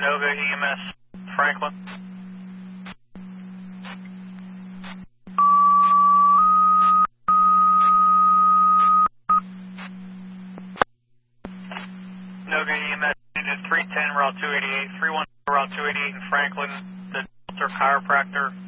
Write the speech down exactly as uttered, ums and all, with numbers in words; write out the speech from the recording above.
Nova E M S, Franklin. Nova E M S, unit three ten, Route two eighty-eight, three one four, Route two eighty-eight in Franklin, the Delta chiropractor.